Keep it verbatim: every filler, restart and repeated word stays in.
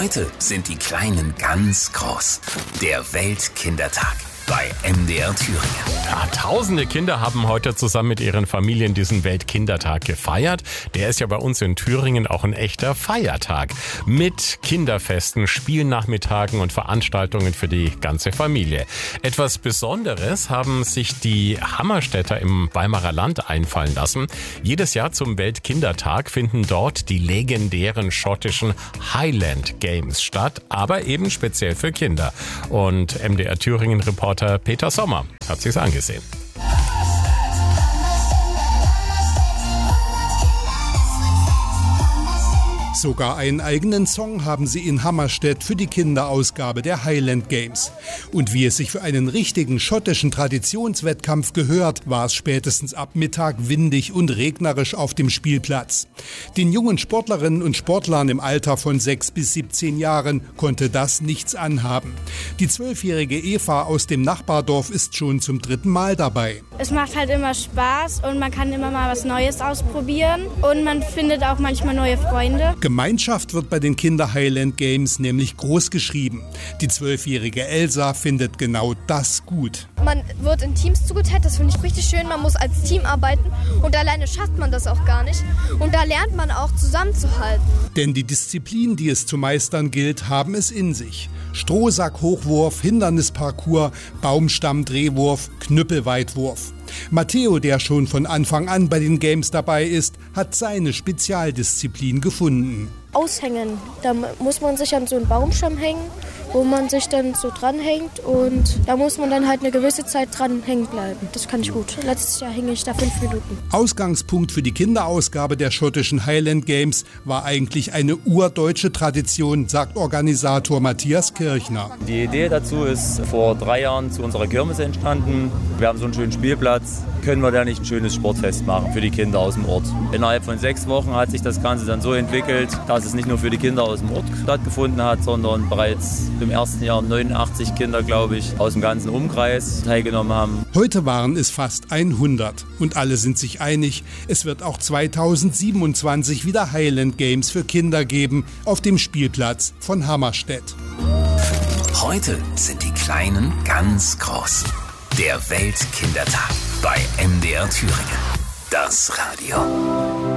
Heute sind die Kleinen ganz groß. Der Weltkindertag bei M D R Thüringen. Ja, tausende Kinder haben heute zusammen mit ihren Familien diesen Weltkindertag gefeiert. Der ist ja bei uns in Thüringen auch ein echter Feiertag. Mit Kinderfesten, Spielnachmittagen und Veranstaltungen für die ganze Familie. Etwas Besonderes haben sich die Hammerstädter im Weimarer Land einfallen lassen. Jedes Jahr zum Weltkindertag finden dort die legendären schottischen Highland Games statt, aber eben speziell für Kinder. Und M D R Thüringen-Reporter Peter Sommer hat sich's angesehen. Sogar einen eigenen Song haben sie in Hammerstedt für die Kinderausgabe der Highland Games. Und wie es sich für einen richtigen schottischen Traditionswettkampf gehört, war es spätestens ab Mittag windig und regnerisch auf dem Spielplatz. Den jungen Sportlerinnen und Sportlern im Alter von sechs bis siebzehn Jahren konnte das nichts anhaben. Die zwölfjährige Eva aus dem Nachbardorf ist schon zum dritten Mal dabei. Es macht halt immer Spaß und man kann immer mal was Neues ausprobieren und man findet auch manchmal neue Freunde. Gemeinschaft wird bei den Kinder Highland Games nämlich groß geschrieben. Die zwölfjährige Elsa findet genau das gut. Man wird in Teams zugeteilt, das finde ich richtig schön. Man muss als Team arbeiten und alleine schafft man das auch gar nicht. Und da lernt man auch zusammenzuhalten. Denn die Disziplinen, die es zu meistern gilt, haben es in sich. Strohsack-Hochwurf, Hindernisparcours, Baumstamm-Drehwurf, Knüppelweitwurf. Matteo, der schon von Anfang an bei den Games dabei ist, hat seine Spezialdisziplin gefunden. Aushängen, da muss man sich an so einen Baumstamm hängen, wo man sich dann so dranhängt und da muss man dann halt eine gewisse Zeit dran hängen bleiben. Das kann ich gut. Letztes Jahr hing ich da fünf Minuten. Ausgangspunkt für die Kinderausgabe der schottischen Highland Games war eigentlich eine urdeutsche Tradition, sagt Organisator Matthias Kirchner. Die Idee dazu ist vor drei Jahren zu unserer Kirmes entstanden. Wir haben so einen schönen Spielplatz. Können wir da nicht ein schönes Sportfest machen für die Kinder aus dem Ort? Innerhalb von sechs Wochen hat sich das Ganze dann so entwickelt, dass es nicht nur für die Kinder aus dem Ort stattgefunden hat, sondern bereits im ersten Jahr neunundachtzig Kinder, glaube ich, aus dem ganzen Umkreis teilgenommen haben. Heute waren es fast hundert und alle sind sich einig, es wird auch zweitausendsiebenundzwanzig wieder Highland Games für Kinder geben auf dem Spielplatz von Hammerstedt. Heute sind die Kleinen ganz groß. Der Weltkindertag bei M D R Thüringen. Das Radio.